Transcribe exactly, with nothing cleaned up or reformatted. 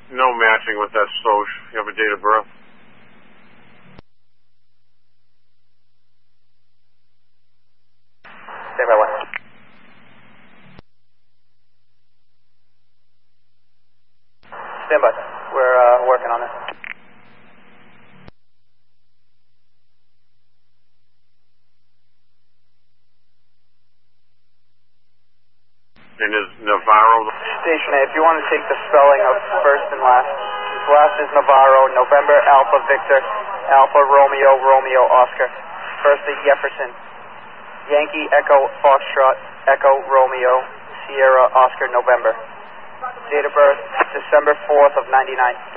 No matching with that social. You have a date of birth? Stand by one. Stand by. We're uh, working on it. And is Navarro... Station A, if you want to take the spelling of first and last. Last is Navarro, November, Alpha, Victor, Alpha, Romeo, Romeo, Oscar. First is Jefferson. Yankee, Echo, Foxtrot, Echo, Romeo, Sierra, Oscar, November. Date of birth, December fourth of ninety-nine.